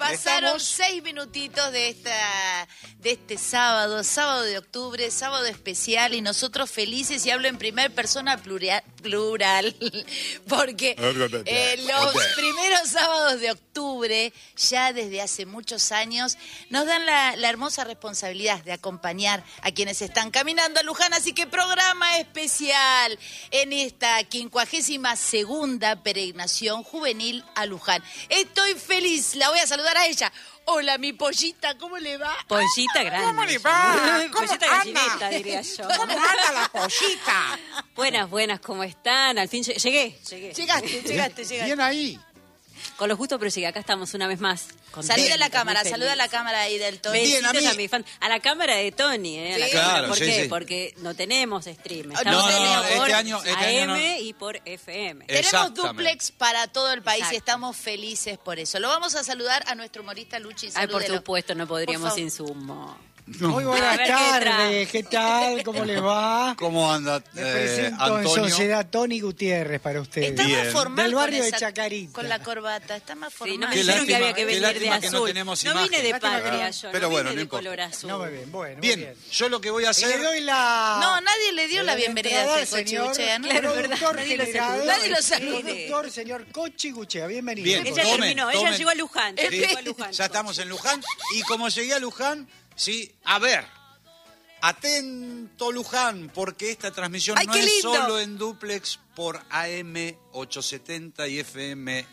Pasaron 6 minutitos de este sábado de octubre, sábado especial, y nosotros felices, y hablo en primera persona plural, porque los primeros sábados de octubre, ya desde hace muchos años, nos dan la hermosa responsabilidad de acompañar a quienes están caminando a Luján, así que programa especial en esta 52ª peregrinación juvenil a Luján. Estoy feliz, la voy a saludar a ella. Hola, mi pollita, ¿cómo le va? Pollita grande. ¿Cómo le va? ¿Cómo Pollita gallineta, diría yo. ¿Cómo anda la pollita? Buenas, ¿cómo están? Al fin llegué. Llegaste. Bien ahí. Con lo justo, pero llegué. Acá estamos una vez más. Saluda a la cámara, ahí del Tony. Besitos a mi fan. A la cámara de Tony, ¿eh? A la Sí. cámara. Claro, ¿Por sí, qué? sí. Porque no tenemos stream. No, Estamos por este año AM no. y por FM. Tenemos Exactamente. duplex para todo el país y Exacto. estamos felices por eso. Lo vamos a saludar a nuestro humorista Luchi. Ay, por Salúdelo. supuesto, no podríamos Por favor. sin su humor. Muy A buenas ver, ¿qué tardes, ¿qué tal? ¿Cómo les va? ¿Cómo anda, Me presento Antonio? en sociedad Tony Gutiérrez para ustedes. Está Bien. más formal Del barrio con de esa- Chacarita. con la corbata, está más Sí, formal. no me Qué dijeron que lástima- había que qué venir de lástima que no azul. tenemos No imagen. vine de Lástima que patria no. yo, Pero no bueno, vine no de importa. color azul. No, muy bien, bueno, muy Bien, bien. yo lo que voy a Le hacer... doy la... No, nadie le dio la bienvenida entrada a al este Cochi señor Guchea, ¿no? Claro, ¿verdad? productor Nadie lo general, saludó. Nadie lo saludó. el productor señor Cochi Guchea, bienvenido. Bien, Ella tomen, terminó, tomen. ella llegó a Luján. Sí, Llegó a Luján. ya estamos en Luján. Y como llegué a Luján, sí, a ver, atento Luján, porque esta transmisión ¡Ay, no qué es lindo! solo en duplex por AM 870 y FM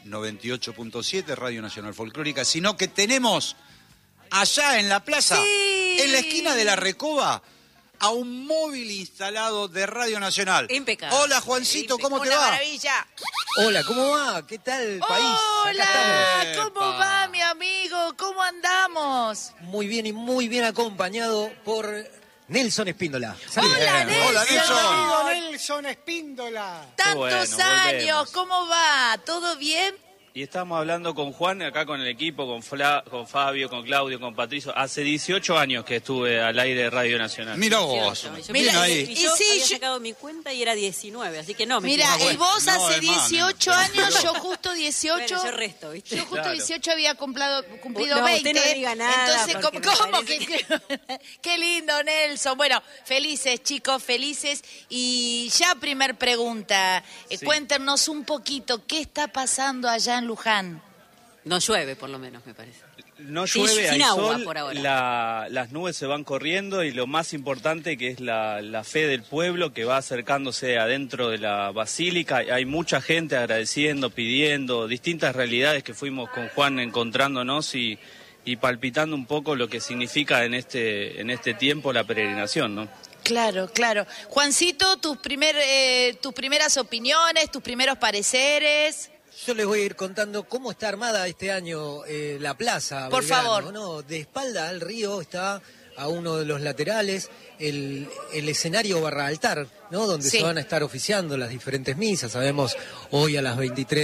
98.7, Radio Nacional Folclórica, sino que tenemos allá en la plaza, Sí. en la esquina de la Recoba, a un móvil instalado de Radio Nacional. Impecable. Hola Juancito, ¿cómo te Una va? maravilla. Hola, ¿cómo va? ¿Qué tal el país? Acá Hola, estamos. ¿cómo va, mi amigo? ¿Cómo andamos? estamos muy bien y muy bien acompañado por Nelson Espíndola. Saludos. Hola, Nelson. Hola, Nelson. Amigo Nelson Espíndola. Tantos bueno, años, volvemos. ¿cómo va? ¿Todo bien? Y estamos hablando con Juan, acá con el equipo, con Fabio, con Claudio, con Patricio. Hace 18 años que estuve al aire de Radio Nacional. Mira vos, 18. Mira, bien ahí. Y yo Y sí, había yo- sacado mi cuenta y era 19, así que no me Mira, equivoqué. y vos No, hace es más, 18 no. años, yo justo 18. Bueno, yo resto, ¿viste? Yo justo Claro. 18 había cumplido No, 20. usted no diga nada, Entonces, porque ¿cómo, me cómo parece que qué lindo, Nelson? Bueno, felices, chicos, felices. Y ya primer pregunta, Sí. cuéntenos un poquito, ¿qué está pasando allá en Luján? No llueve, por lo menos, me parece. No Sin- llueve, sin hay agua sol, por ahora. las nubes se van corriendo y lo más importante que es la fe del pueblo que va acercándose adentro de la basílica. Hay mucha gente agradeciendo, pidiendo, distintas realidades que fuimos con Juan encontrándonos y palpitando un poco lo que significa en este tiempo la peregrinación, ¿no? Claro, claro. Juancito, tus primeras opiniones, tus primeros pareceres. Yo les voy a ir contando cómo está armada este año la plaza. Por Belgrano, favor. ¿no? De espalda al río está a uno de los laterales el escenario barra altar, ¿no? Donde Sí. se van a estar oficiando las diferentes misas. Sabemos, hoy a las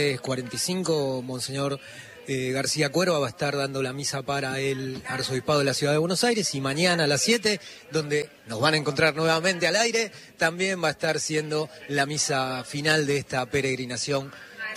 23:45, Monseñor García Cuerva va a estar dando la misa para el Arzobispado de la Ciudad de Buenos Aires, y mañana a las 7, donde nos van a encontrar nuevamente al aire, también va a estar siendo la misa final de esta peregrinación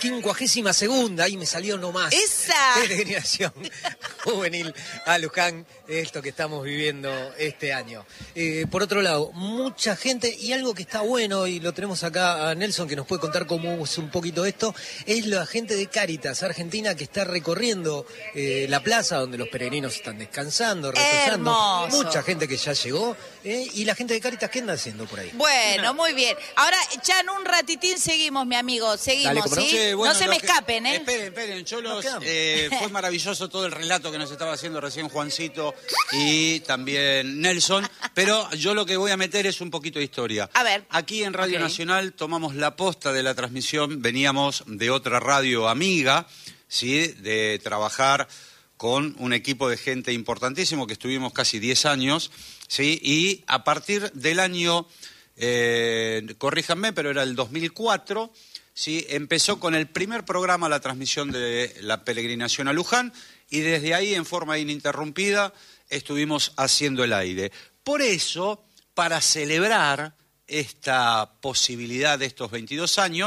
52ª, ahí me salió nomás. ¡Esa! Peregrinación juvenil a Luján, esto que estamos viviendo este año. Por otro lado, mucha gente, y algo que está bueno, y lo tenemos acá a Nelson, que nos puede contar cómo es un poquito esto, es la gente de Cáritas Argentina que está recorriendo la plaza donde los peregrinos están descansando, reposando. Hermoso. Mucha gente que ya llegó, y la gente de Cáritas, ¿qué anda haciendo por ahí? Bueno, muy bien. Ahora, ya en un ratitín seguimos, mi amigo. Seguimos, Dale, ¿cómo no? ¿sí? Che, bueno, no se me los que- escapen, ¿eh? Esperen, yo Nos quedamos. fue maravilloso todo el relato que nos estaba haciendo recién Juancito y también Nelson, pero yo lo que voy a meter es un poquito de historia. A ver. Aquí en Radio Ok. Nacional tomamos la posta de la transmisión, veníamos de otra radio amiga, ¿sí? De trabajar con un equipo de gente importantísimo que estuvimos casi 10 años, ¿sí? Y a partir del año, corríjanme, pero era el 2004, ¿sí? Empezó con el primer programa la transmisión de la peregrinación a Luján y desde ahí, en forma ininterrumpida, estuvimos haciendo el aire. Por eso, para celebrar esta posibilidad de estos 22 años,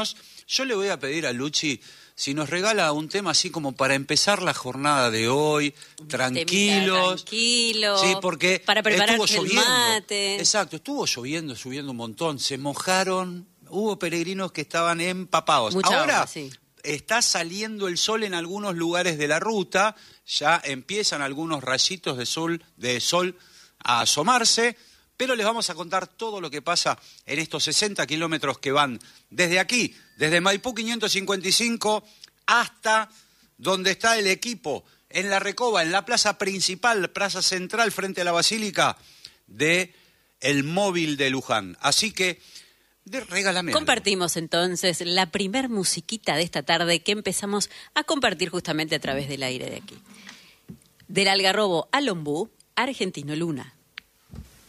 Yo le voy a pedir a Luchi si nos regala un tema así como para empezar la jornada de hoy, tranquilos. Tranquilo. Sí, porque para preparar estuvo el lloviendo. mate. Exacto, estuvo lloviendo un montón, se mojaron, hubo peregrinos que estaban empapados. Mucha Ahora agua, sí. está saliendo el sol en algunos lugares de la ruta, ya empiezan algunos rayitos de sol a asomarse, pero les vamos a contar todo lo que pasa en estos 60 kilómetros que van desde aquí, desde Maipú 555 hasta donde está el equipo, en La Recoba, en la plaza principal, plaza central frente a la Basílica de el Móvil de Luján. Así que regálame algo. Compartimos entonces la primer musiquita de esta tarde que empezamos a compartir justamente a través del aire de aquí. Del Algarrobo al Ombú, Argentino Luna.